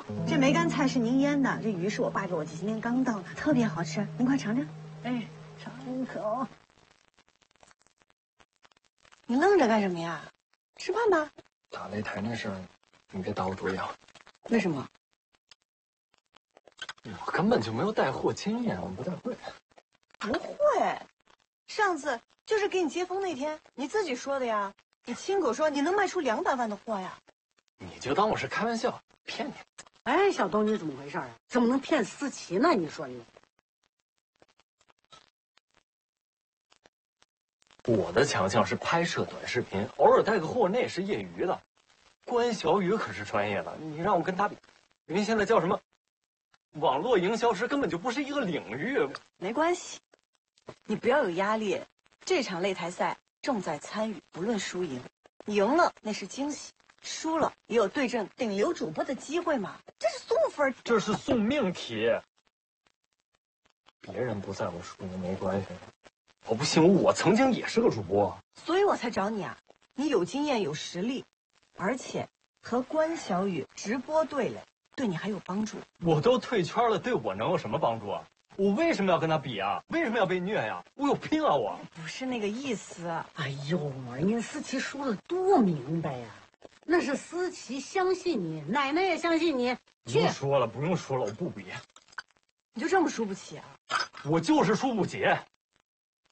这梅干菜是您腌的，这鱼是我爸给我今天刚钓的，特别好吃，您快尝尝。哎，尝一口。你愣着干什么呀？吃饭吧。 打擂台那事儿，你别打我主意啊。 为什么？ 我根本就没有带货经验，我不太会。 不会，上次就是给你接风那天，你自己说的呀。你亲口说你能卖出200万的货呀。 你就当我是开玩笑，骗你。 哎，小东，你怎么回事啊？怎么能骗思琪呢？你说你。 我的强项是拍摄短视频，偶尔带个货那也是业余的。关小雨可是专业的，你让我跟他比，人现在叫什么？网络营销师根本就不是一个领域。 没关系，你不要有压力。这场擂台赛重在参与，不论输赢。赢了那是惊喜，输了也有对阵顶流主播的机会嘛。这是送分， 这是送命题。别人不在乎输赢没关系。我不信，我曾经也是个主播， 所以我才找你啊！你有经验有实力，而且和关小雨直播对垒，对你还有帮助。 我都退圈了，对我能有什么帮助啊？我为什么要跟他比啊？为什么要被虐呀？我有病啊！我不是那个意思。 哎呦，人家思琪说的多明白呀，那是思琪相信你，奶奶也相信你。 不用说了，不用说了，我不比。 你就这么输不起啊？ 我就是输不起。